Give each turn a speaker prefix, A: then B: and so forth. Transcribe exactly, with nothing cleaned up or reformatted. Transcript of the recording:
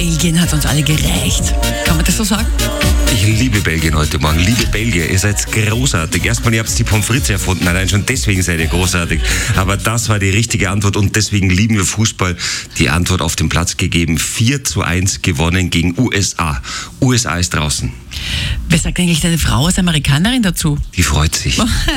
A: Belgien hat uns alle gereicht. Kann man das so sagen?
B: Ich liebe Belgien heute Morgen. Liebe Belgier, ihr seid großartig. Erstmal, ihr habt die Pommes frites erfunden. Allein schon deswegen seid ihr großartig. Aber das war die richtige Antwort und deswegen lieben wir Fußball. Die Antwort auf den Platz gegeben. vier zu eins gewonnen gegen U S A. U S A ist draußen.
A: Was sagt eigentlich deine Frau als Amerikanerin dazu?
B: Die freut sich.